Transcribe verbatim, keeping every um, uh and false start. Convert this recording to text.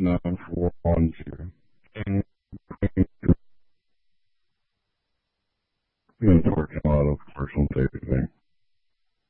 known for one to and working a lot of commercial day to day.